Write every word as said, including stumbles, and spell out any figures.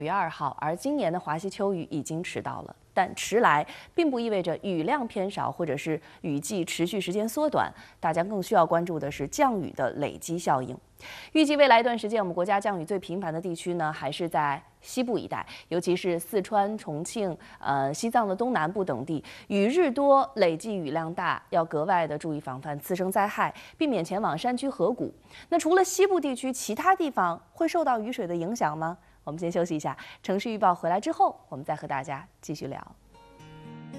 月二号，而今年的华西秋雨已经迟到了。但迟来并不意味着雨量偏少，或者是雨季持续时间缩短。大家更需要关注的是降雨的累积效应。预计未来一段时间，我们国家降雨最频繁的地区呢，还是在西部一带，尤其是四川、重庆、呃西藏的东南部等地，雨日多，累计雨量大，要格外的注意防范次生灾害，避免前往山区河谷。那除了西部地区，其他地方会受到雨水的影响吗？我们先休息一下，城市预报回来之后，我们再和大家继续聊。